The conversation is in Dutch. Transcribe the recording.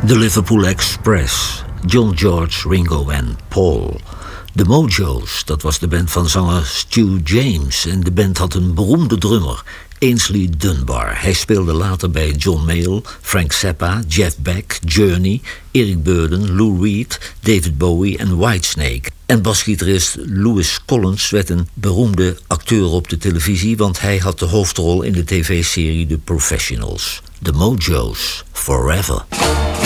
De Liverpool Express, John George, Ringo en Paul. De Mojo's, dat was de band van zanger Stu James. En de band had een beroemde drummer, Ainsley Dunbar. Hij speelde later bij John Mayall, Frank Zappa, Jeff Beck, Journey, Eric Burdon, Lou Reed, David Bowie en Whitesnake. En basgitarist Louis Collins werd een beroemde acteur op de televisie, want hij had de hoofdrol in de tv-serie The Professionals. The Mojo's, Forever.